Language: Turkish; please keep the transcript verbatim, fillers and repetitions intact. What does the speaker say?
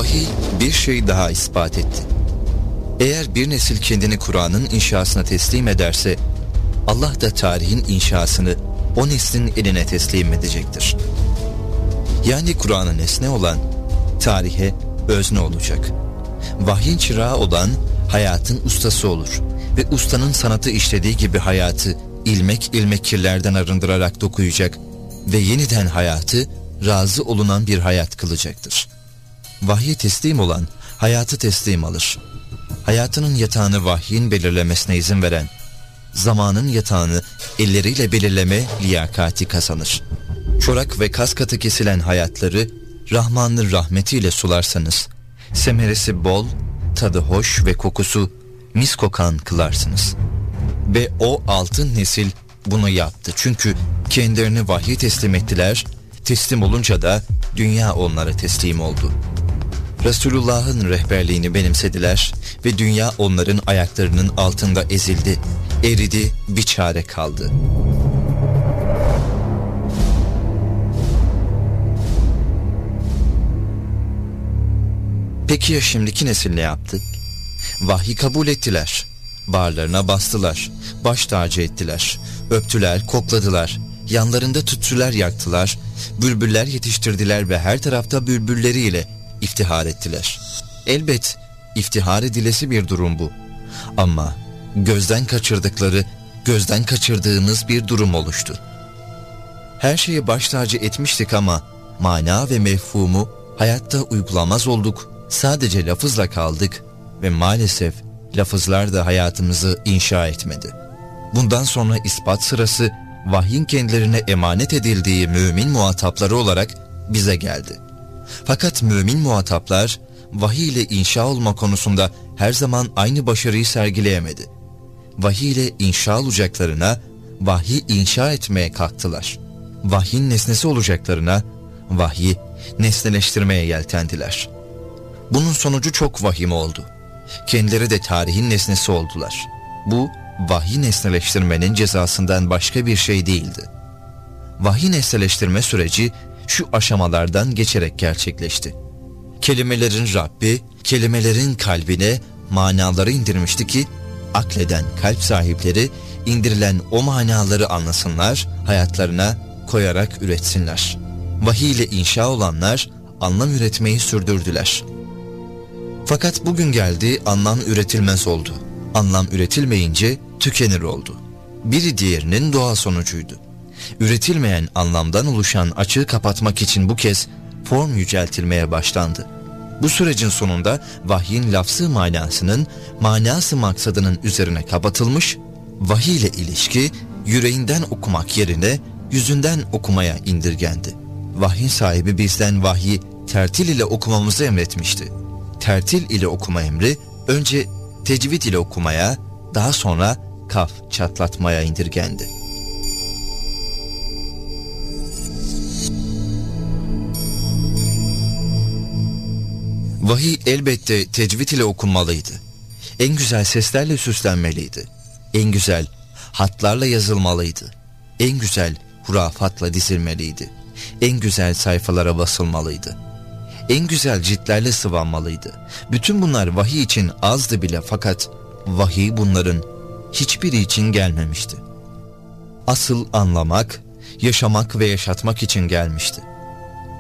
Vahiy bir şey daha ispat etti. Eğer bir nesil kendini Kur'an'ın inşasına teslim ederse, Allah da tarihin inşasını o neslin eline teslim edecektir. Yani Kur'an'ın nesne olan tarihe özne olacak. Vahyin çırağı olan hayatın ustası olur ve ustanın sanatı işlediği gibi hayatı ilmek ilmek kirlerden arındırarak dokuyacak ve yeniden hayatı razı olunan bir hayat kılacaktır. Vahye teslim olan hayatı teslim alır. Hayatının yatağını vahyin belirlemesine izin veren, zamanın yatağını elleriyle belirleme liyakati kazanır. Çorak ve kas katı kesilen hayatları Rahman'ın rahmetiyle sularsanız, semeresi bol, tadı hoş ve kokusu mis kokan kılarsınız. Ve o altın nesil bunu yaptı. Çünkü kendilerini vahye teslim ettiler, teslim olunca da dünya onlara teslim oldu. Resulullah'ın rehberliğini benimsediler ve dünya onların ayaklarının altında ezildi, eridi, bir çare kaldı. Peki ya şimdiki nesil ne yaptı? Vahyi kabul ettiler, bağırlarına bastılar, baş tacı ettiler, öptüler, kokladılar, yanlarında tütsüler yaktılar, bülbüller yetiştirdiler ve her tarafta bülbülleriyle iftihar ettiler. Elbet iftihar edilesi bir durum bu. Ama gözden kaçırdıkları, gözden kaçırdığımız bir durum oluştu. Her şeyi baş tacı etmiştik ama mana ve mefhumu hayatta uygulamaz olduk, sadece lafızla kaldık ve maalesef lafızlar da hayatımızı inşa etmedi. Bundan sonra ispat sırası vahyin kendilerine emanet edildiği mümin muhatapları olarak bize geldi. Fakat mümin muhataplar vahiy ile inşa olma konusunda her zaman aynı başarıyı sergileyemedi. Vahiy ile inşa olacaklarına vahiy inşa etmeye kalktılar. Vahyin nesnesi olacaklarına vahyi nesneleştirmeye yeltendiler. Bunun sonucu çok vahim oldu. Kendileri de tarihin nesnesi oldular. Bu vahiy nesneleştirmenin cezasından başka bir şey değildi. Vahiy nesneleştirme süreci şu aşamalardan geçerek gerçekleşti. Kelimelerin Rabbi, kelimelerin kalbine manaları indirmişti ki, akleden kalp sahipleri indirilen o manaları anlasınlar, hayatlarına koyarak üretsinler. Vahiy ile inşa olanlar anlam üretmeyi sürdürdüler. Fakat bugün geldi, anlam üretilmez oldu. Anlam üretilmeyince tükenir oldu. Biri diğerinin doğal sonucuydu. Üretilmeyen anlamdan oluşan açığı kapatmak için bu kez form yüceltilmeye başlandı. Bu sürecin sonunda vahyin lafzı manasının manası maksadının üzerine kapatılmış, vahiy ile ilişki yüreğinden okumak yerine yüzünden okumaya indirgendi. Vahyin sahibi bizden vahyi tertil ile okumamızı emretmişti. Tertil ile okuma emri önce tecvid ile okumaya, daha sonra kaf çatlatmaya indirgendi. Vahiy elbette tecvid ile okunmalıydı. En güzel seslerle süslenmeliydi. En güzel hatlarla yazılmalıydı. En güzel hurafatla dizilmeliydi. En güzel sayfalara basılmalıydı. En güzel ciltlerle sıvanmalıydı. Bütün bunlar vahiy için azdı bile, fakat vahiy bunların hiçbiri için gelmemişti. Asıl anlamak, yaşamak ve yaşatmak için gelmişti.